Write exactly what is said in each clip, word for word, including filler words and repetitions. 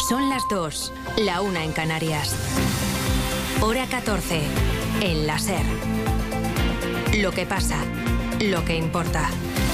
Son las dos, la una en Canarias. Hora catorce, en la SER. Lo que pasa, lo que importa.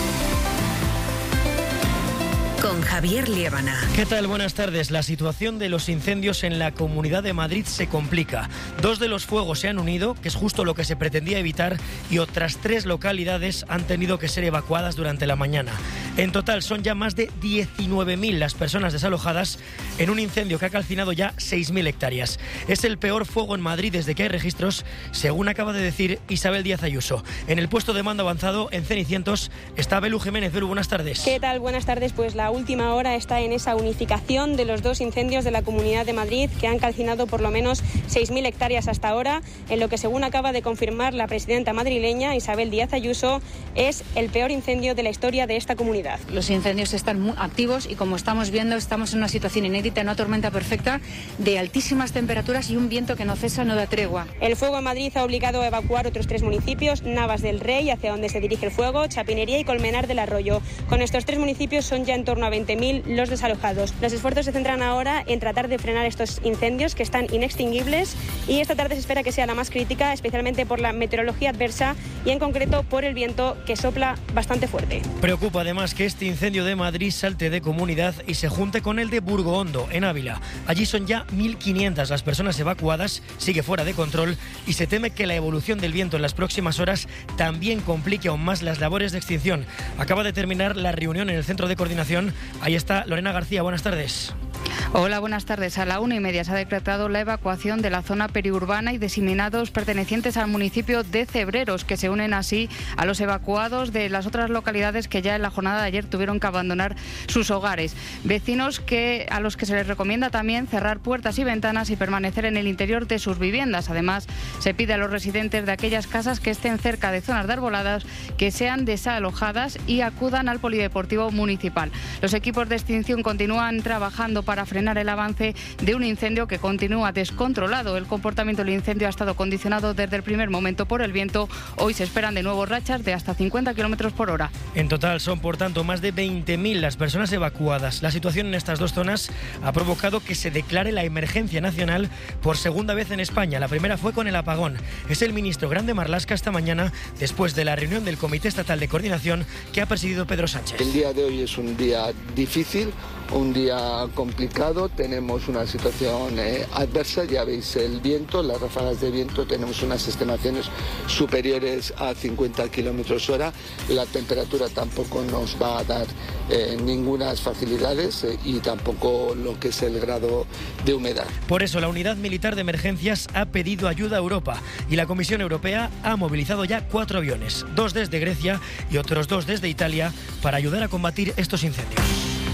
Con Javier Liébana. ¿Qué tal? Buenas tardes. La situación de los incendios en la Comunidad de Madrid se complica. Dos de los fuegos se han unido, que es justo lo que se pretendía evitar, y otras tres localidades han tenido que ser evacuadas durante la mañana. En total son ya más de diecinueve mil las personas desalojadas en un incendio que ha calcinado ya seis mil hectáreas. Es el peor fuego en Madrid desde que hay registros, según acaba de decir Isabel Díaz Ayuso. En el puesto de mando avanzado, en Cenicientos, está Belu Jiménez. Belu, buenas tardes. ¿Qué tal? Buenas tardes. Pues la última hora está en esa unificación de los dos incendios de la Comunidad de Madrid que han calcinado por lo menos seis mil hectáreas hasta ahora, en lo que, según acaba de confirmar la presidenta madrileña Isabel Díaz Ayuso, es el peor incendio de la historia de esta comunidad. Los incendios están muy activos y, como estamos viendo, estamos en una situación inédita, una tormenta perfecta de altísimas temperaturas y un viento que no cesa, no da tregua. El fuego en Madrid ha obligado a evacuar otros tres municipios: Navas del Rey, hacia donde se dirige el fuego, Chapinería y Colmenar del Arroyo. Con estos tres municipios son ya en torno a veinte mil los desalojados. Los esfuerzos se centran ahora en tratar de frenar estos incendios que están inextinguibles, y esta tarde se espera que sea la más crítica, especialmente por la meteorología adversa y en concreto por el viento que sopla bastante fuerte. Preocupa además que este incendio de Madrid salte de comunidad y se junte con el de Burgohondo, en Ávila. Allí son ya mil quinientas las personas evacuadas, sigue fuera de control y se teme que la evolución del viento en las próximas horas también complique aún más las labores de extinción. Acaba de terminar la reunión en el centro de coordinación. Ahí está Lorena García, buenas tardes. Hola, buenas tardes. A la una y media se ha decretado la evacuación de la zona periurbana y diseminados pertenecientes al municipio de Cebreros, que se unen así a los evacuados de las otras localidades que ya en la jornada de ayer tuvieron que abandonar sus hogares. Vecinos que a los que se les recomienda también cerrar puertas y ventanas y permanecer en el interior de sus viviendas. Además, se pide a los residentes de aquellas casas que estén cerca de zonas de arboladas que sean desalojadas y acudan al polideportivo municipal. Los equipos de extinción continúan trabajando para frenar el avance de un incendio que continúa descontrolado. El comportamiento del incendio ha estado condicionado desde el primer momento por el viento. Hoy se esperan de nuevo rachas de hasta cincuenta kilómetros por hora. En total son, por tanto, más de veinte mil las personas evacuadas. La situación en estas dos zonas ha provocado que se declare la emergencia nacional por segunda vez en España. La primera fue con el apagón. Es el ministro Grande Marlaska esta mañana, después de la reunión del Comité Estatal de Coordinación que ha presidido Pedro Sánchez. El día de hoy es un día difícil, un día complicado. Tenemos una situación eh, adversa, ya veis el viento, las ráfagas de viento, tenemos unas estimaciones superiores a cincuenta kilómetros hora. La temperatura tampoco nos va a dar eh, ninguna facilidades eh, y tampoco lo que es el grado de humedad. Por eso la Unidad Militar de Emergencias ha pedido ayuda a Europa y la Comisión Europea ha movilizado ya cuatro aviones, dos desde Grecia y otros dos desde Italia, para ayudar a combatir estos incendios.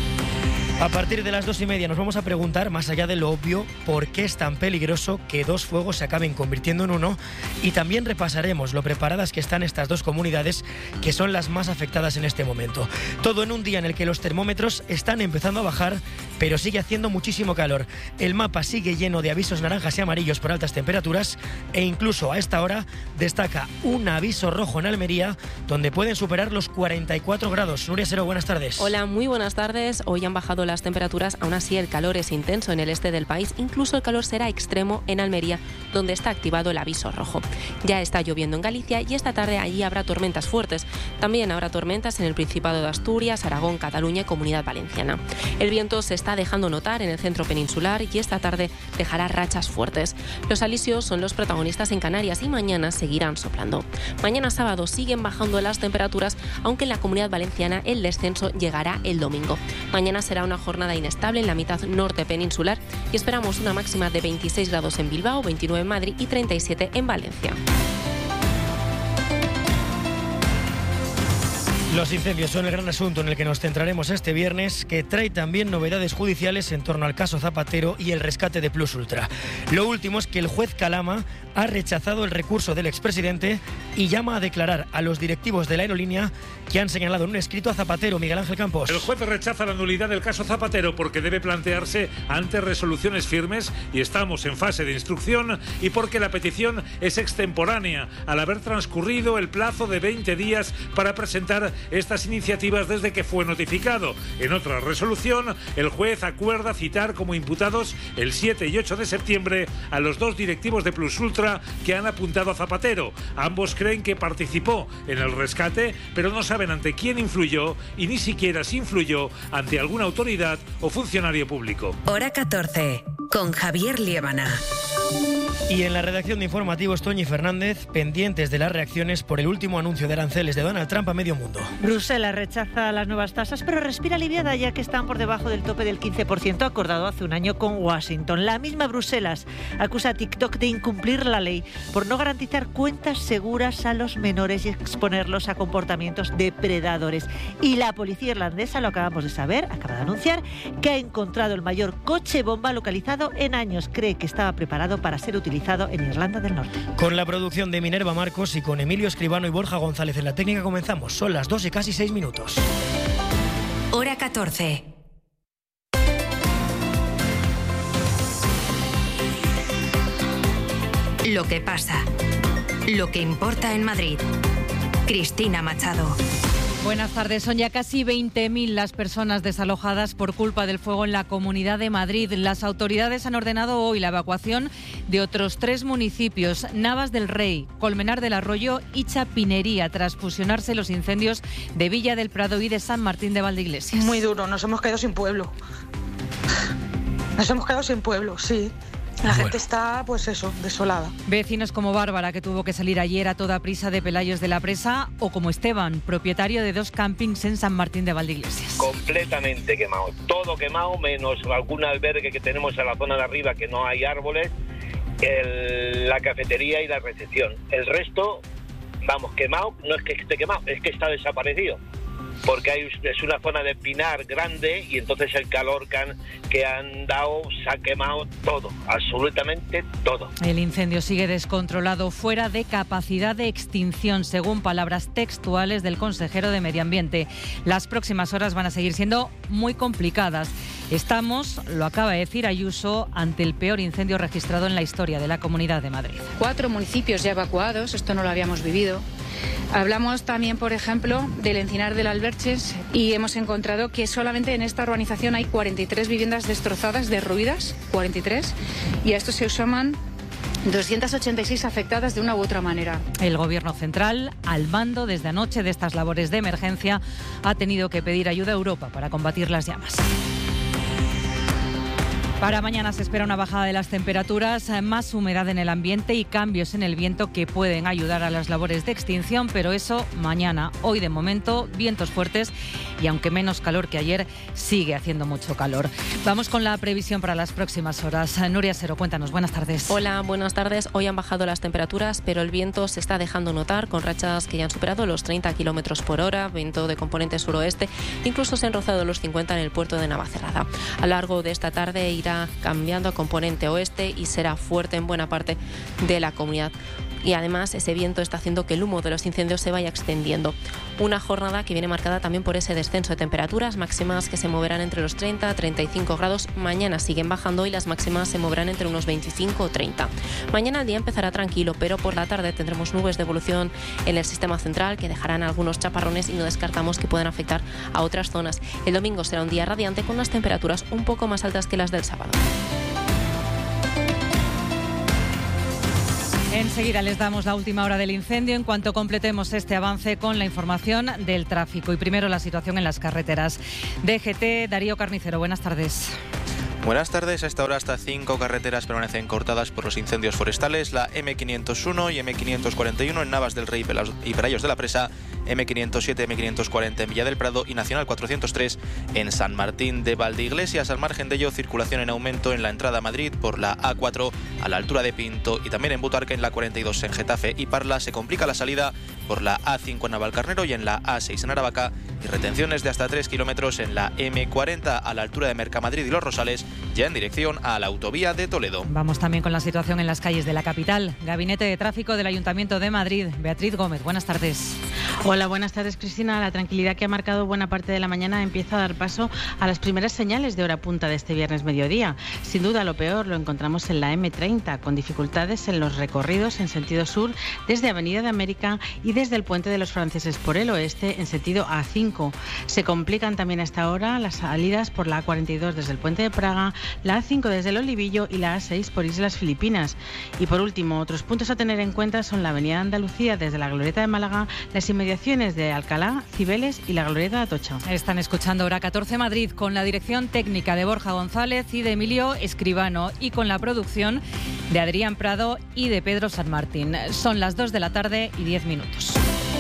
A partir de las dos y media nos vamos a preguntar, más allá de lo obvio, por qué es tan peligroso que dos fuegos se acaben convirtiendo en uno, y también repasaremos lo preparadas que están estas dos comunidades, que son las más afectadas en este momento. Todo en un día en el que los termómetros están empezando a bajar, pero sigue haciendo muchísimo calor. El mapa sigue lleno de avisos naranjas y amarillos por altas temperaturas, e incluso a esta hora destaca un aviso rojo en Almería, donde pueden superar los cuarenta y cuatro grados. Nuria Sero, buenas tardes. Hola, muy buenas tardes. Hoy han bajado las temperaturas, aún así el calor es intenso en el este del país. Incluso el calor será extremo en Almería, donde está activado el aviso rojo. Ya está lloviendo en Galicia y esta tarde allí habrá tormentas fuertes. También habrá tormentas en el Principado de Asturias, Aragón, Cataluña y Comunidad Valenciana. El viento se está dejando notar en el centro peninsular y esta tarde dejará rachas fuertes. Los alisios son los protagonistas en Canarias y mañana seguirán soplando. Mañana sábado siguen bajando las temperaturas, aunque en la Comunidad Valenciana el descenso llegará el domingo. Mañana será una jornada inestable en la mitad norte peninsular y esperamos una máxima de veintiséis grados en Bilbao, veintinueve en Madrid y treinta y siete en Valencia. Los incendios son el gran asunto en el que nos centraremos este viernes, que trae también novedades judiciales en torno al caso Zapatero y el rescate de Plus Ultra. Lo último es que el juez Calama ha rechazado el recurso del expresidente y llama a declarar a los directivos de la aerolínea que han señalado en un escrito a Zapatero. Miguel Ángel Campos. El juez rechaza la nulidad del caso Zapatero porque debe plantearse ante resoluciones firmes y estamos en fase de instrucción, y porque la petición es extemporánea al haber transcurrido el plazo de veinte días para presentar estas iniciativas desde que fue notificado. En otra resolución, el juez acuerda citar como imputados el siete y ocho de septiembre a los dos directivos de Plus Ultra que han apuntado a Zapatero. Ambos creen que participó en el rescate, pero no saben ante quién influyó y ni siquiera si influyó ante alguna autoridad o funcionario público. Hora catorce, con Javier Liébana. Y en la redacción de informativos, Toñi Fernández, pendientes de las reacciones por el último anuncio de aranceles de Donald Trump a medio mundo. Bruselas rechaza las nuevas tasas, pero respira aliviada ya que están por debajo del tope del quince por ciento acordado hace un año con Washington. La misma Bruselas acusa a TikTok de incumplir la ley por no garantizar cuentas seguras a los menores y exponerlos a comportamientos depredadores. Y la policía irlandesa, lo acabamos de saber, acaba de anunciar que ha encontrado el mayor coche bomba localizado en años. Cree que estaba preparado para ser utilizado en Irlanda del Norte. Con la producción de Minerva Marcos y con Emilio Escribano y Borja González en la técnica comenzamos. Son las dos y casi seis minutos. Hora catorce. Lo que pasa. Lo que importa en Madrid. Cristina Machado. Buenas tardes. Son ya casi veinte mil las personas desalojadas por culpa del fuego en la Comunidad de Madrid. Las autoridades han ordenado hoy la evacuación de otros tres municipios, Navas del Rey, Colmenar del Arroyo y Chapinería, tras fusionarse los incendios de Villa del Prado y de San Martín de Valdeiglesias. Muy duro, nos hemos quedado sin pueblo. Nos hemos quedado sin pueblo, sí. La bueno. gente está, pues eso, desolada. Vecinos como Bárbara, que tuvo que salir ayer a toda prisa de Pelayos de la Presa, o como Esteban, propietario de dos campings en San Martín de Valdeiglesias. Completamente quemado, todo quemado, menos algún albergue que tenemos en la zona de arriba que no hay árboles, el, la cafetería y la recepción. El resto, vamos, quemado, no es que esté quemado, es que está desaparecido. Porque hay, es una zona de pinar grande y entonces el calor que han, que han dado se ha quemado todo, absolutamente todo. El incendio sigue descontrolado, fuera de capacidad de extinción, según palabras textuales del consejero de Medio Ambiente. Las próximas horas van a seguir siendo muy complicadas. Estamos, lo acaba de decir Ayuso, ante el peor incendio registrado en la historia de la Comunidad de Madrid. Cuatro municipios ya evacuados, esto no lo habíamos vivido. Hablamos también, por ejemplo, del Encinar del Alberches y hemos encontrado que solamente en esta urbanización hay cuarenta y tres viviendas destrozadas, derruidas, cuarenta y tres, y a esto se suman doscientas ochenta y seis afectadas de una u otra manera. El Gobierno central, al mando desde anoche de estas labores de emergencia, ha tenido que pedir ayuda a Europa para combatir las llamas. Para mañana se espera una bajada de las temperaturas, más humedad en el ambiente y cambios en el viento que pueden ayudar a las labores de extinción, pero eso mañana. Hoy de momento vientos fuertes y aunque menos calor que ayer, sigue haciendo mucho calor. Vamos con la previsión para las próximas horas. Nuria Sero, cuéntanos, buenas tardes. Hola, buenas tardes. Hoy han bajado las temperaturas, pero el viento se está dejando notar con rachas que ya han superado los treinta kilómetros por hora, viento de componente suroeste, incluso se han rozado los cincuenta en el puerto de Navacerrada. A lo largo de esta tarde irá cambiando a componente oeste y será fuerte en buena parte de la comunidad. Y además ese viento está haciendo que el humo de los incendios se vaya extendiendo. Una jornada que viene marcada también por ese descenso de temperaturas, máximas que se moverán entre los treinta a treinta y cinco grados. Mañana siguen bajando y las máximas se moverán entre unos veinticinco o treinta. Mañana el día empezará tranquilo, pero por la tarde tendremos nubes de evolución en el sistema central que dejarán algunos chaparrones y no descartamos que puedan afectar a otras zonas. El domingo será un día radiante con las temperaturas un poco más altas que las del sábado. Enseguida les damos la última hora del incendio en cuanto completemos este avance con la información del tráfico. Y primero la situación en las carreteras. D G T, Darío Carnicero, buenas tardes. Buenas tardes. A esta hora hasta cinco carreteras permanecen cortadas por los incendios forestales. La eme quinientos uno y eme quinientos cuarenta y uno en Navas del Rey y Pelayos de la Presa, eme quinientos siete, eme quinientos cuarenta en Villa del Prado y Nacional cuatrocientos tres en San Martín de Valdeiglesias. Al margen de ello, circulación en aumento en la entrada a Madrid por la A cuatro a la altura de Pinto y también en Butarque en la cuarenta y dos en Getafe y Parla. Se complica la salida por la A cinco en Navalcarnero y en la A seis en Aravaca y retenciones de hasta tres kilómetros en la eme cuarenta a la altura de Mercamadrid y Los Rosales, ya en dirección a la autovía de Toledo. Vamos también con la situación en las calles de la capital. Gabinete de Tráfico del Ayuntamiento de Madrid. Beatriz Gómez, buenas tardes. Hola, buenas tardes, Cristina. La tranquilidad que ha marcado buena parte de la mañana empieza a dar paso a las primeras señales de hora punta de este viernes mediodía. Sin duda, lo peor lo encontramos en la eme treinta, con dificultades en los recorridos en sentido sur desde Avenida de América y desde el puente de los Franceses por el oeste en sentido A cinco. Se complican también a esta hora las salidas por la A cuarenta y dos desde el puente de Praga, la A cinco desde el Olivillo y la A seis por Islas Filipinas. Y por último, otros puntos a tener en cuenta son la avenida Andalucía desde la Glorieta de Málaga, las inmediaciones de Alcalá, Cibeles y la Glorieta de Atocha. Están escuchando Hora catorce Madrid con la dirección técnica de Borja González y de Emilio Escribano y con la producción de Adrián Prado y de Pedro San Martín. Son las dos de la tarde y diez minutos.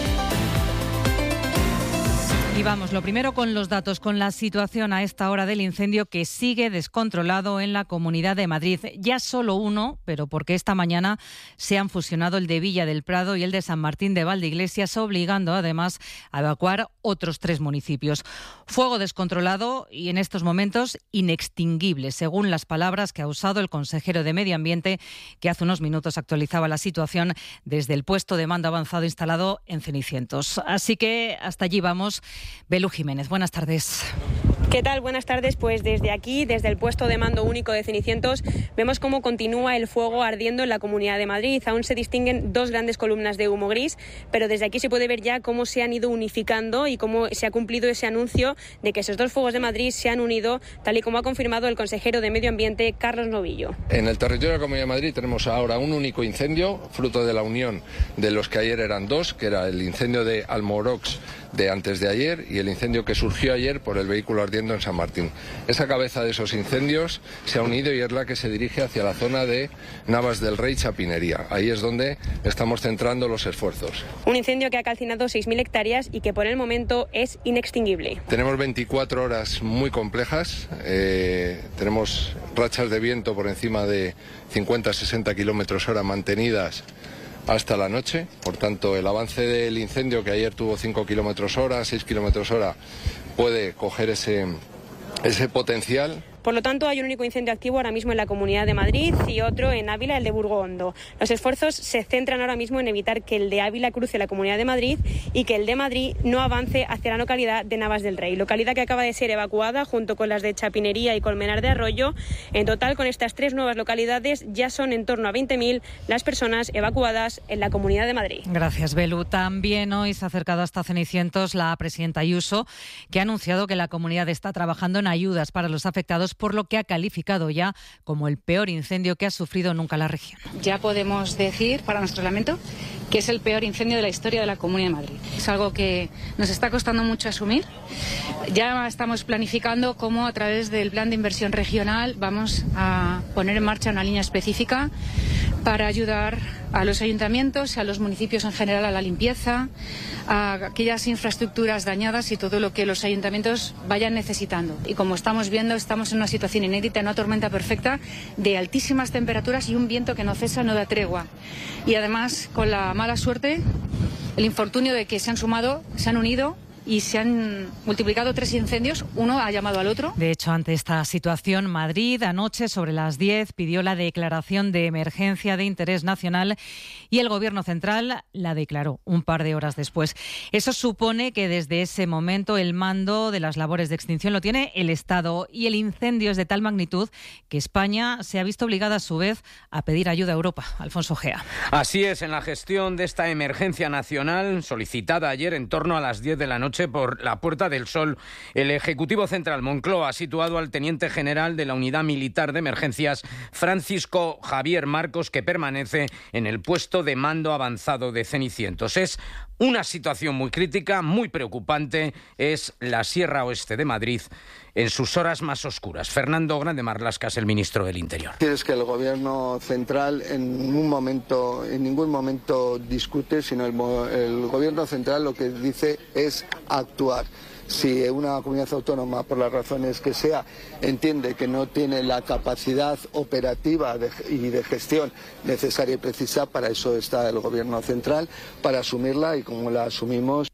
Y vamos, lo primero con los datos, con la situación a esta hora del incendio que sigue descontrolado en la Comunidad de Madrid. Ya solo uno, pero porque esta mañana se han fusionado el de Villa del Prado y el de San Martín de Valdeiglesias, obligando además a evacuar otros tres municipios. Fuego descontrolado y en estos momentos inextinguible, según las palabras que ha usado el consejero de Medio Ambiente, que hace unos minutos actualizaba la situación desde el puesto de mando avanzado instalado en Cenicientos. Así que hasta allí vamos. Belu Jiménez, buenas tardes. ¿Qué tal? Buenas tardes. Pues desde aquí, desde el puesto de mando único de Cenicientos, vemos cómo continúa el fuego ardiendo en la Comunidad de Madrid. Aún se distinguen dos grandes columnas de humo gris, pero desde aquí se puede ver ya cómo se han ido unificando y cómo se ha cumplido ese anuncio de que esos dos fuegos de Madrid se han unido, tal y como ha confirmado el consejero de Medio Ambiente, Carlos Novillo. En el territorio de la Comunidad de Madrid tenemos ahora un único incendio, fruto de la unión de los que ayer eran dos, que era el incendio de Almorox de antes de ayer y el incendio que surgió ayer por el vehículo ardiendo en San Martín. Esa cabeza de esos incendios se ha unido y es la que se dirige hacia la zona de Navas del Rey, Chapinería. Ahí es donde estamos centrando los esfuerzos. Un incendio que ha calcinado seis mil hectáreas y que por el momento es inextinguible. Tenemos veinticuatro horas muy complejas, eh, tenemos rachas de viento por encima de cincuenta a sesenta kilómetros hora mantenidas hasta la noche. Por tanto, el avance del incendio, que ayer tuvo cinco kilómetros hora, seis kilómetros hora, puede coger ese, ese potencial. Por lo tanto, hay un único incendio activo ahora mismo en la Comunidad de Madrid y otro en Ávila, el de Burgo Hondo. Los esfuerzos se centran ahora mismo en evitar que el de Ávila cruce la Comunidad de Madrid y que el de Madrid no avance hacia la localidad de Navas del Rey, localidad que acaba de ser evacuada junto con las de Chapinería y Colmenar de Arroyo. En total, con estas tres nuevas localidades, ya son en torno a veinte mil las personas evacuadas en la Comunidad de Madrid. Gracias, Belu. También hoy se ha acercado hasta Cenicientos la presidenta Ayuso, que ha anunciado que la comunidad está trabajando en ayudas para los afectados, por lo que ha calificado ya como el peor incendio que ha sufrido nunca la región. Ya podemos decir, para nuestro lamento, que es el peor incendio de la historia de la Comunidad de Madrid. Es algo que nos está costando mucho asumir. Ya estamos planificando cómo a través del plan de inversión regional vamos a poner en marcha una línea específica para ayudar a los ayuntamientos y a los municipios en general a la limpieza, a aquellas infraestructuras dañadas y todo lo que los ayuntamientos vayan necesitando. Y como estamos viendo, estamos en una situación inédita, en una tormenta perfecta de altísimas temperaturas y un viento que no cesa, no da tregua. Y además, con la mala suerte, el infortunio de que se han sumado, se han unido y se han multiplicado tres incendios, uno ha llamado al otro. De hecho, ante esta situación, Madrid anoche sobre las diez pidió la declaración de emergencia de interés nacional y el Gobierno central la declaró un par de horas después. Eso supone que desde ese momento el mando de las labores de extinción lo tiene el Estado y el incendio es de tal magnitud que España se ha visto obligada a su vez a pedir ayuda a Europa. Alfonso Gea. Así es, en la gestión de esta emergencia nacional solicitada ayer en torno a las diez de la noche por la Puerta del Sol, el Ejecutivo Central Moncloa ha situado al teniente general de la Unidad Militar de Emergencias, Francisco Javier Marcos, que permanece en el puesto de mando avanzado de Cenicientos. Es una situación muy crítica, muy preocupante, es la Sierra Oeste de Madrid en sus horas más oscuras. Fernando Grande Marlaska, el ministro del Interior. Es que el Gobierno central en ningún momento, en ningún momento discute, sino el, el Gobierno central lo que dice es actuar. Si una comunidad autónoma, por las razones que sea, entiende que no tiene la capacidad operativa de, y de gestión necesaria y precisa, para eso está el Gobierno central, para asumirla y como la asumimos.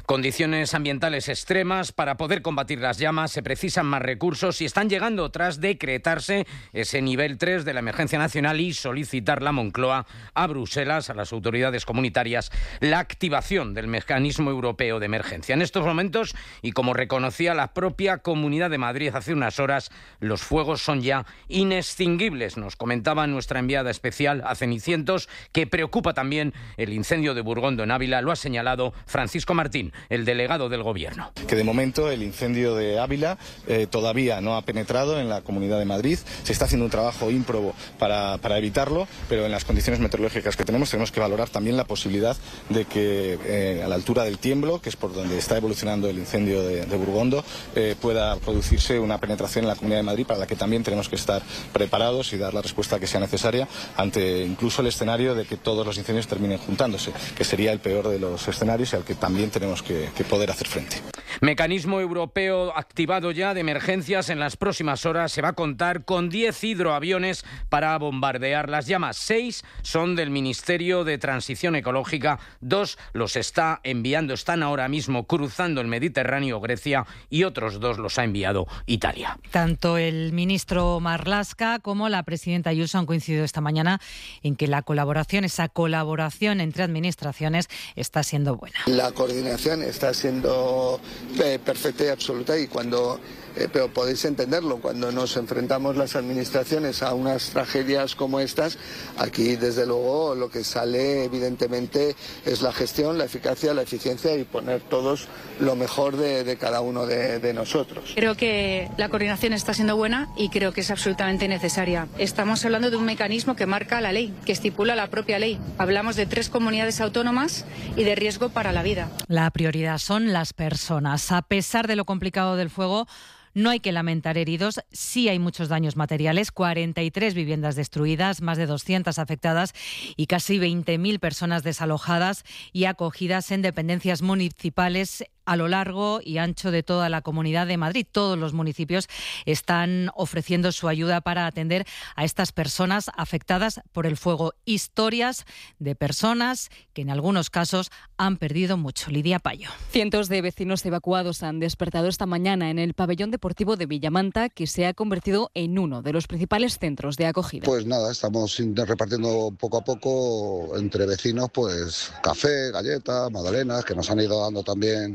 Condiciones ambientales extremas. Para poder combatir las llamas se precisan más recursos y están llegando tras decretarse ese nivel tres de la emergencia nacional y solicitar la Moncloa a Bruselas, a las autoridades comunitarias, la activación del mecanismo europeo de emergencia. En estos momentos, y como reconocía la propia Comunidad de Madrid hace unas horas, los fuegos son ya inextinguibles. Nos comentaba nuestra enviada especial a Cenicientos que preocupa también el incendio de Burgondo en Ávila. Lo ha señalado Francisco Martín, el delegado del Gobierno. Que de momento el incendio de Ávila eh, todavía no ha penetrado en la Comunidad de Madrid. Se está haciendo un trabajo ímprobo para, para evitarlo, pero en las condiciones meteorológicas que tenemos tenemos que valorar también la posibilidad de que eh, a la altura del Tiemblo, que es por donde está evolucionando el incendio de, de Burgondo, eh, pueda producirse una penetración en la Comunidad de Madrid, para la que también tenemos que estar preparados y dar la respuesta que sea necesaria ante incluso el escenario de que todos los incendios terminen juntándose, que sería el peor de los escenarios y al que también tenemos que, que poder hacer frente. Mecanismo europeo activado ya de emergencias. En las próximas horas se va a contar con diez hidroaviones para bombardear las llamas. Seis son del Ministerio de Transición Ecológica, dos los está enviando, están ahora mismo cruzando el Mediterráneo, Grecia, y otros dos los ha enviado Italia. Tanto el ministro Marlaska como la presidenta Ayuso han coincidido esta mañana en que la colaboración, esa colaboración entre administraciones está siendo buena. La coordinación está siendo eh, perfecta y absoluta, y cuando Eh, pero podéis entenderlo, cuando nos enfrentamos las administraciones a unas tragedias como estas, aquí desde luego lo que sale evidentemente es la gestión, la eficacia, la eficiencia y poner todos lo mejor de, de cada uno de, de nosotros. Creo que la coordinación está siendo buena y creo que es absolutamente necesaria. Estamos hablando de un mecanismo que marca la ley, que estipula la propia ley. Hablamos de tres comunidades autónomas y de riesgo para la vida. La prioridad son las personas. A pesar de lo complicado del fuego, no hay que lamentar heridos, sí hay muchos daños materiales, cuarenta y tres viviendas destruidas, más de doscientas afectadas y casi veinte mil personas desalojadas y acogidas en dependencias municipales a lo largo y ancho de toda la Comunidad de Madrid. Todos los municipios están ofreciendo su ayuda para atender a estas personas afectadas por el fuego. Historias de personas que en algunos casos han perdido mucho. Lidia Payo. Cientos de vecinos evacuados han despertado esta mañana en el pabellón deportivo de Villamanta, que se ha convertido en uno de los principales centros de acogida. Pues nada, estamos repartiendo poco a poco entre vecinos pues café, galletas, magdalenas, que nos han ido dando también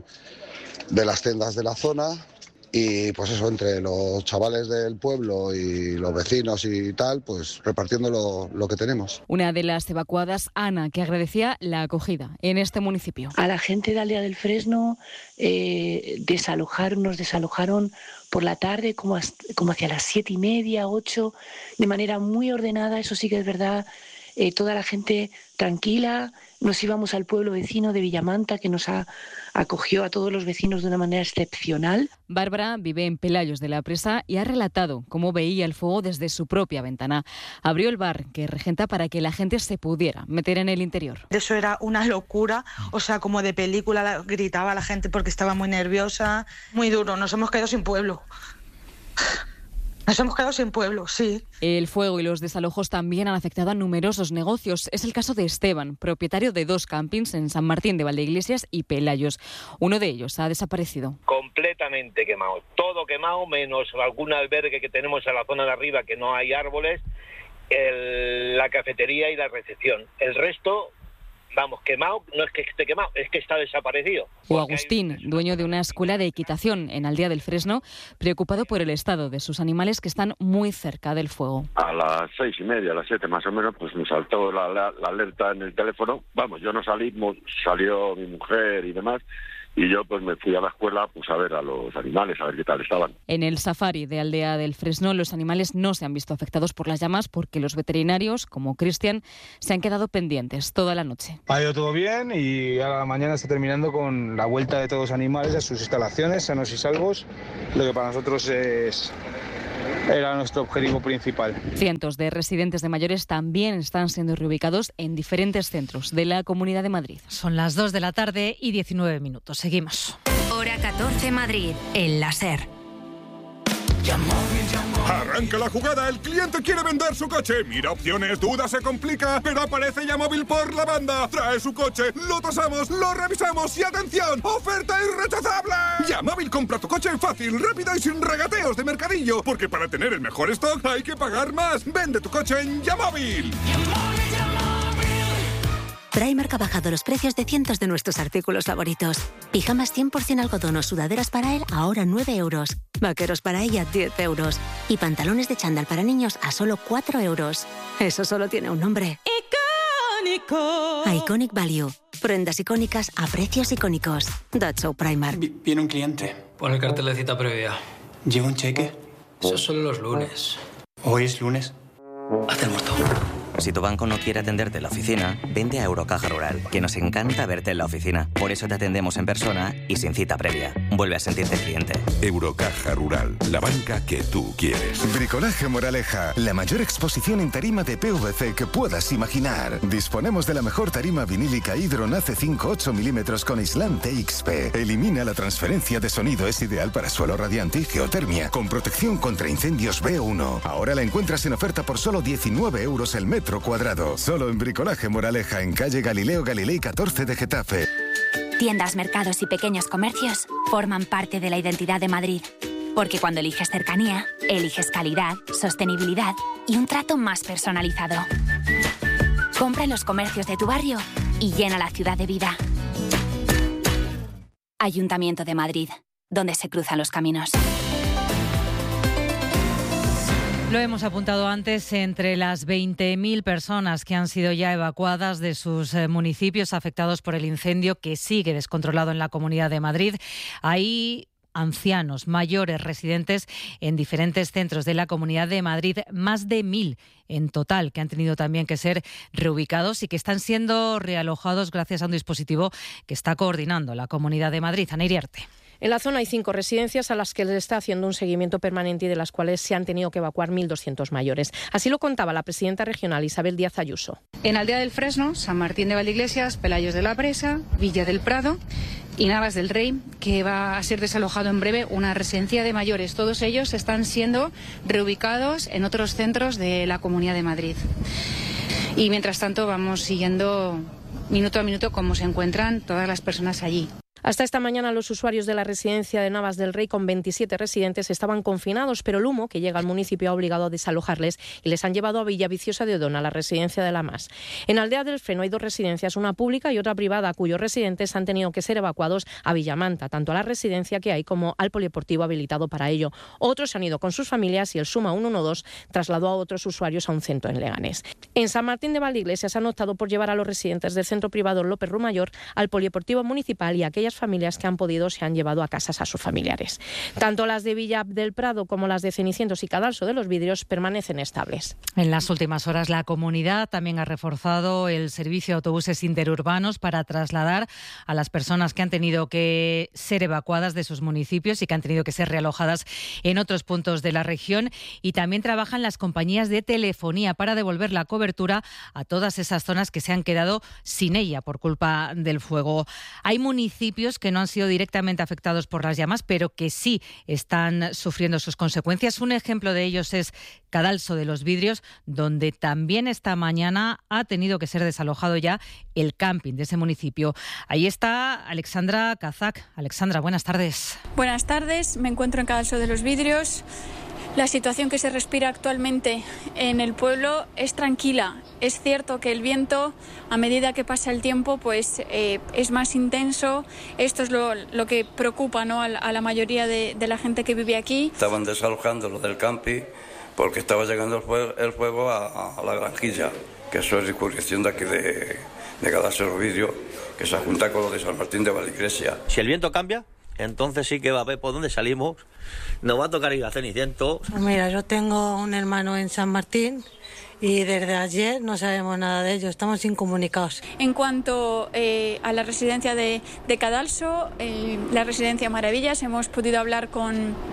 de las tiendas de la zona, y pues eso, entre los chavales del pueblo y los vecinos y tal, pues repartiendo lo, lo que tenemos. Una de las evacuadas, Ana, que agradecía la acogida en este municipio. A la gente de Aldea del Fresno eh, desalojaron, nos desalojaron por la tarde, como, hasta, como hacia las siete y media, ocho, de manera muy ordenada, eso sí que es verdad. Eh, toda la gente tranquila, nos íbamos al pueblo vecino de Villamanta, que nos ha, acogió a todos los vecinos de una manera excepcional. Bárbara vive en Pelayos de la Presa y ha relatado cómo veía el fuego desde su propia ventana. Abrió el bar que regenta para que la gente se pudiera meter en el interior. Eso era una locura, o sea, como de película, gritaba la gente porque estaba muy nerviosa, muy duro, nos hemos quedado sin pueblo. Nos hemos quedado sin pueblo, sí. El fuego y los desalojos también han afectado a numerosos negocios. Es el caso de Esteban, propietario de dos campings en San Martín de Valdeiglesias y Pelayos. Uno de ellos ha desaparecido. Completamente quemado. Todo quemado, menos algún albergue que tenemos en la zona de arriba que no hay árboles, el, la cafetería y la recepción. El resto, vamos, quemado, no es que esté quemado, es que está desaparecido. O Agustín, dueño de una escuela de equitación en Aldea del Fresno, preocupado por el estado de sus animales que están muy cerca del fuego. A las seis y media, a las siete más o menos, pues me saltó la, la, la alerta en el teléfono. Vamos, yo no salí, salió mi mujer y demás. Y yo pues me fui a la escuela pues a ver a los animales, a ver qué tal estaban. En el safari de Aldea del Fresno los animales no se han visto afectados por las llamas porque los veterinarios, como Cristian, se han quedado pendientes toda la noche. Ha ido todo bien y a la mañana está terminando con la vuelta de todos los animales a sus instalaciones, sanos y salvos, lo que para nosotros es... era nuestro objetivo principal. Cientos de residentes de mayores también están siendo reubicados en diferentes centros de la Comunidad de Madrid. Son las dos de la tarde y diecinueve minutos. Seguimos. Hora catorce Madrid, en la SER. Llamó mi Arranca la jugada, el cliente quiere vender su coche. Mira opciones, duda, se complica, pero aparece Yamóvil por la banda. Trae su coche, lo tasamos, lo revisamos y ¡atención! ¡Oferta irrechazable! Yamóvil compra tu coche fácil, rápido y sin regateos de mercadillo. Porque para tener el mejor stock hay que pagar más. Vende tu coche en Yamóvil. Primark ha bajado los precios de cientos de nuestros artículos favoritos. Pijamas cien por ciento algodón o sudaderas para él a ahora nueve euros. Vaqueros para ella diez euros. Y pantalones de chándal para niños a solo cuatro euros. Eso solo tiene un nombre. ¡Icónico! Iconic Value. Prendas icónicas a precios icónicos. That's so Primark. V- viene un cliente. Pon el cartel de cita previa. ¿Lleva un cheque? Eso solo los lunes. ¿Hoy es lunes? Haz el muerto. Si tu banco no quiere atenderte en la oficina, vente a Eurocaja Rural, que nos encanta verte en la oficina. Por eso te atendemos en persona y sin cita previa. Vuelve a sentirte cliente. Eurocaja Rural, la banca que tú quieres. Bricolaje Moraleja, la mayor exposición en tarima de P V C que puedas imaginar. Disponemos de la mejor tarima vinílica Hydron A C cinco ocho milímetros con aislante X P. Elimina la transferencia de sonido, es ideal para suelo radiante y geotermia, con protección contra incendios B uno. Ahora la encuentras en oferta por solo diecinueve euros el metro cuadrado. Solo en Bricolaje Moraleja, en calle Galileo Galilei catorce de Getafe. Tiendas, mercados y pequeños comercios forman parte de la identidad de Madrid. Porque cuando eliges cercanía, eliges calidad, sostenibilidad y un trato más personalizado. Compra en los comercios de tu barrio y llena la ciudad de vida. Ayuntamiento de Madrid, donde se cruzan los caminos. Lo hemos apuntado antes, entre las veinte mil personas que han sido ya evacuadas de sus eh, municipios afectados por el incendio que sigue descontrolado en la Comunidad de Madrid, hay ancianos, mayores, residentes en diferentes centros de la Comunidad de Madrid, más de mil en total, que han tenido también que ser reubicados y que están siendo realojados gracias a un dispositivo que está coordinando la Comunidad de Madrid. Ana Iriarte. En la zona hay cinco residencias a las que les está haciendo un seguimiento permanente y de las cuales se han tenido que evacuar mil doscientos mayores. Así lo contaba la presidenta regional Isabel Díaz Ayuso. En Aldea del Fresno, San Martín de Valdeiglesias, Pelayos de la Presa, Villa del Prado y Navas del Rey, que va a ser desalojado en breve una residencia de mayores. Todos ellos están siendo reubicados en otros centros de la Comunidad de Madrid. Y mientras tanto vamos siguiendo minuto a minuto cómo se encuentran todas las personas allí. Hasta esta mañana los usuarios de la residencia de Navas del Rey con veintisiete residentes estaban confinados, pero el humo que llega al municipio ha obligado a desalojarles y les han llevado a Villaviciosa de Odona, la residencia de la Mas. En Aldea del Freno hay dos residencias, una pública y otra privada, cuyos residentes han tenido que ser evacuados a Villamanta, tanto a la residencia que hay como al polideportivo habilitado para ello. Otros se han ido con sus familias y el Suma ciento doce trasladó a otros usuarios a un centro en Leganés. En San Martín de Valdeiglesias han optado por llevar a los residentes del centro privado López Rumayor al polideportivo municipal y aquellas familias que han podido se han llevado a casas a sus familiares. Tanto las de Villa del Prado como las de Cenicientos y Cadalso de los Vidrios permanecen estables. En las últimas horas la comunidad también ha reforzado el servicio de autobuses interurbanos para trasladar a las personas que han tenido que ser evacuadas de sus municipios y que han tenido que ser realojadas en otros puntos de la región, y también trabajan las compañías de telefonía para devolver la cobertura a todas esas zonas que se han quedado sin ella por culpa del fuego. Hay municipios que no han sido directamente afectados por las llamas, pero que sí están sufriendo sus consecuencias. Un ejemplo de ellos es Cadalso de los Vidrios, donde también esta mañana ha tenido que ser desalojado ya el camping de ese municipio. Ahí está Alexandra Kazak. Alexandra, buenas tardes. Buenas tardes, me encuentro en Cadalso de los Vidrios. La situación que se respira actualmente en el pueblo es tranquila. Es cierto que el viento, a medida que pasa el tiempo, pues eh, es más intenso. Esto es lo, lo que preocupa, ¿no?, a, la, a la mayoría de, de la gente que vive aquí. Estaban desalojando lo del camping porque estaba llegando el fuego, el fuego a, a la granjilla, que eso es jurisdicción de aquí de, de Cadalso de los Vidrios, que se junta con lo de San Martín de Valdeiglesias. Si el viento cambia, entonces sí que va a ver por dónde salimos. Nos va a tocar ir a Cenicientos. Mira, yo tengo un hermano en San Martín y desde ayer no sabemos nada de ello, estamos incomunicados. En cuanto eh, a la residencia de, de Cadalso, eh, la residencia Maravillas, hemos podido hablar con,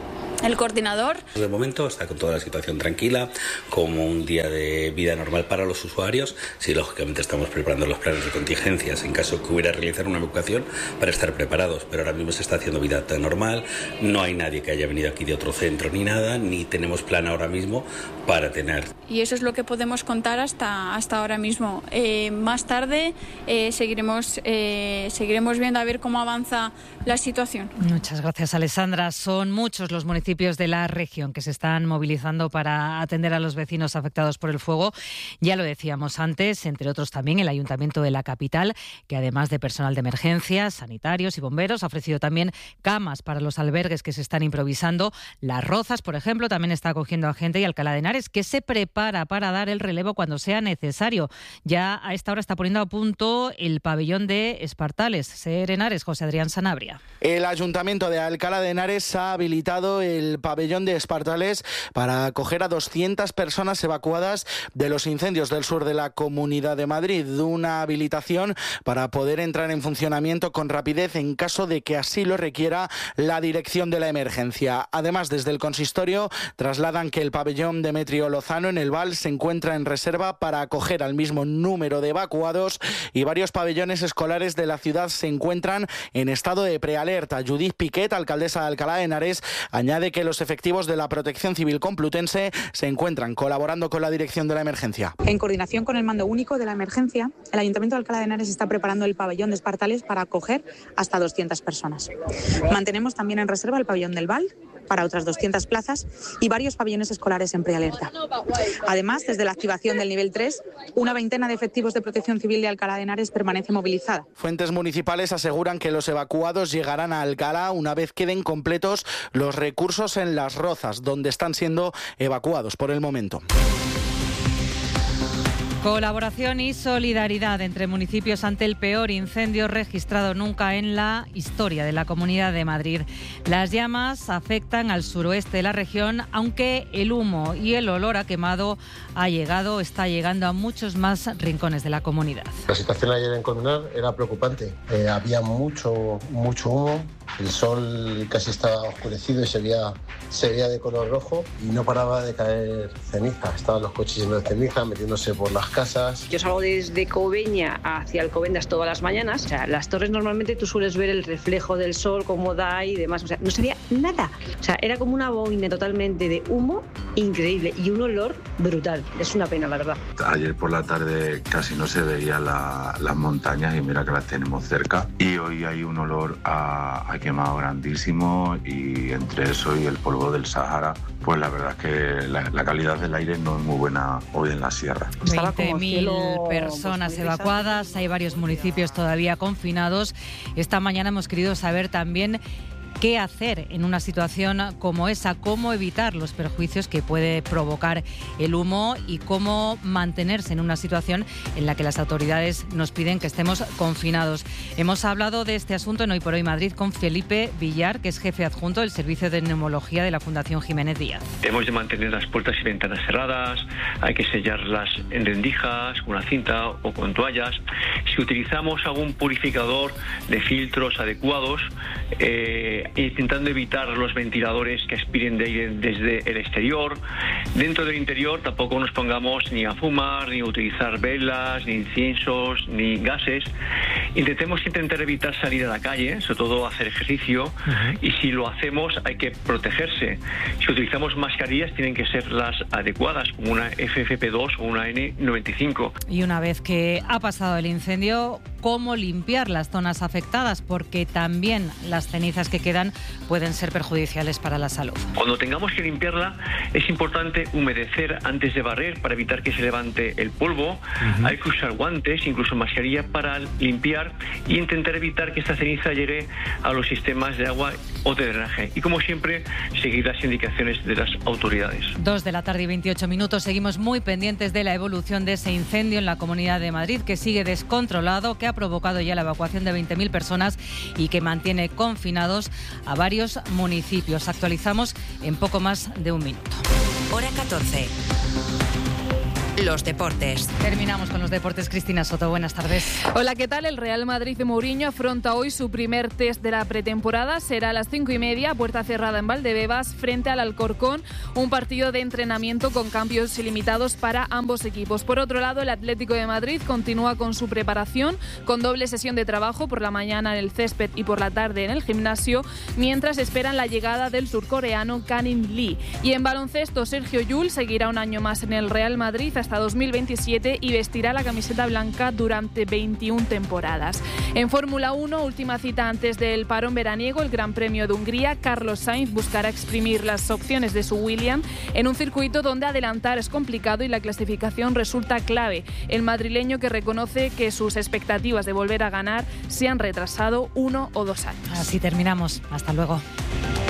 el coordinador. De momento está con toda la situación tranquila, como un día de vida normal para los usuarios. Sí, lógicamente estamos preparando los planes de contingencias en caso que hubiera que realizar una evacuación para estar preparados, pero ahora mismo se está haciendo vida tan normal, no hay nadie que haya venido aquí de otro centro ni nada, ni tenemos plan ahora mismo para tener. Y eso es lo que podemos contar hasta, hasta ahora mismo. Eh, más tarde eh, seguiremos, eh, seguiremos viendo a ver cómo avanza la situación. Muchas gracias, Alessandra. Son muchos los municipios de la región que se están movilizando para atender a los vecinos afectados por el fuego. Ya lo decíamos antes, entre otros también el Ayuntamiento de la capital, que además de personal de emergencias, sanitarios y bomberos, ha ofrecido también camas para los albergues que se están improvisando. Las Rozas, por ejemplo, también está acogiendo a gente, y Alcalá de Henares, que se prepara para dar el relevo cuando sea necesario. Ya a esta hora está poniendo a punto el pabellón de Espartales. Ser Henares, José Adrián Sanabria. El Ayuntamiento de Alcalá de Henares ha habilitado el pabellón de Espartales para acoger a doscientas personas evacuadas de los incendios del sur de la Comunidad de Madrid. Una habilitación para poder entrar en funcionamiento con rapidez en caso de que así lo requiera la dirección de la emergencia. Además, desde el consistorio trasladan que el pabellón Demetrio Lozano en el Val se encuentra en reserva para acoger al mismo número de evacuados, y varios pabellones escolares de la ciudad se encuentran en estado de prealerta. Judith Piquet, alcaldesa de Alcalá de Henares, añade que los efectivos de la Protección Civil Complutense se encuentran colaborando con la dirección de la emergencia. En coordinación con el mando único de la emergencia, el Ayuntamiento de Alcalá de Henares está preparando el pabellón de Espartales para acoger hasta doscientas personas. Mantenemos también en reserva el pabellón del Val para otras doscientas plazas y varios pabellones escolares en prealerta. Además, desde la activación del nivel tres, una veintena de efectivos de Protección Civil de Alcalá de Henares permanece movilizada. Fuentes municipales aseguran que los evacuados llegarán a Alcalá una vez queden completos los recursos en Las Rozas, donde están siendo evacuados por el momento. Colaboración y solidaridad entre municipios ante el peor incendio registrado nunca en la historia de la Comunidad de Madrid. Las llamas afectan al suroeste de la región, aunque el humo y el olor a quemado ha llegado, está llegando a muchos más rincones de la comunidad. La situación ayer en Colmenar era preocupante. Eh, había mucho, mucho humo. El sol casi estaba oscurecido y se veía, se veía de color rojo, y no paraba de caer ceniza. Estaban los coches llenos de ceniza, metiéndose por las casas. Yo salgo desde Coveña hacia Alcobendas todas las mañanas. O sea, las torres normalmente tú sueles ver el reflejo del sol, cómo da y demás. O sea, no se veía nada. O sea, era como una boina totalmente de humo increíble y un olor brutal. Es una pena, la verdad. Ayer por la tarde casi no se veía la, las montañas, y mira que las tenemos cerca. Y hoy hay un olor a, a quemado grandísimo, y entre eso y el polvo del Sahara, pues la verdad es que la, la calidad del aire no es muy buena hoy en la sierra. veinte mil personas evacuadas, hay varios municipios todavía confinados. Esta mañana hemos querido saber también qué hacer en una situación como esa, cómo evitar los perjuicios que puede provocar el humo y cómo mantenerse en una situación en la que las autoridades nos piden que estemos confinados. Hemos hablado de este asunto en Hoy por Hoy Madrid con Felipe Villar, que es jefe adjunto del Servicio de Neumología de la Fundación Jiménez Díaz. Hemos de mantener las puertas y ventanas cerradas, hay que sellarlas en rendijas, con una cinta o con toallas. Si utilizamos algún purificador de filtros adecuados, eh, intentando evitar los ventiladores que aspiren de aire desde el exterior. Dentro del interior tampoco nos pongamos ni a fumar, ni a utilizar velas, ni inciensos, ni gases. Intentemos intentar evitar salir a la calle, sobre todo hacer ejercicio, uh-huh. y si lo hacemos hay que protegerse. Si utilizamos mascarillas tienen que ser las adecuadas, como una F F P dos o una N noventa y cinco. Y una vez que ha pasado el incendio, ¿cómo limpiar las zonas afectadas? Porque también las cenizas que quedan pueden ser perjudiciales para la salud. Cuando tengamos que limpiarla, es importante humedecer antes de barrer para evitar que se levante el polvo. Uh-huh. Hay que usar guantes, incluso mascarilla para limpiar, y intentar evitar que esta ceniza llegue a los sistemas de agua o de drenaje. Y como siempre, seguir las indicaciones de las autoridades. Dos de la tarde y veintiocho minutos. Seguimos muy pendientes de la evolución de ese incendio en la Comunidad de Madrid, que sigue descontrolado, que ha provocado ya la evacuación de veinte mil personas y que mantiene confinados a varios municipios. Actualizamos en poco más de un minuto. Hora catorce. los deportes. Terminamos con los deportes. Cristina Soto, buenas tardes. Hola, ¿qué tal? El Real Madrid de Mourinho afronta hoy su primer test de la pretemporada. Será a las cinco y media, puerta cerrada en Valdebebas, frente al Alcorcón. Un partido de entrenamiento con cambios ilimitados para ambos equipos. Por otro lado, el Atlético de Madrid continúa con su preparación, con doble sesión de trabajo por la mañana en el césped y por la tarde en el gimnasio, mientras esperan la llegada del surcoreano Kanin Lee. Y en baloncesto, Sergio Llull seguirá un año más en el Real Madrid hasta dos mil veintisiete y vestirá la camiseta blanca durante veintiuna temporadas. En Fórmula uno, última cita antes del parón veraniego, el Gran Premio de Hungría, Carlos Sainz buscará exprimir las opciones de su Williams en un circuito donde adelantar es complicado y la clasificación resulta clave. El madrileño, que reconoce que sus expectativas de volver a ganar se han retrasado uno o dos años. Así terminamos. Hasta luego.